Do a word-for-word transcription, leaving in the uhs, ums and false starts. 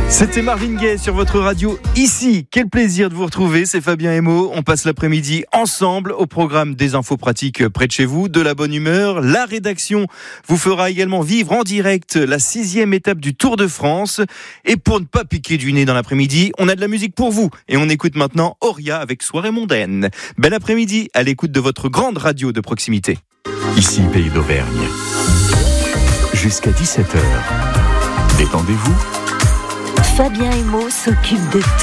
C'était Marvin Gaye sur votre radio ici. Quel plaisir de vous retrouver, c'est Fabien et Mo. On passe l'après-midi ensemble au programme des infos pratiques près de chez vous, de la bonne humeur. La rédaction vous fera également vivre en direct la sixième étape du Tour de France. Et pour ne pas piquer du nez dans l'après-midi, on a de la musique pour vous. Et on écoute maintenant Auria avec Soirée mondaine. Bel après-midi à l'écoute de votre grande radio de proximité. Ici Pays d'Auvergne. Jusqu'à dix-sept heures. Détendez-vous. Fabien et Mo s'occupent de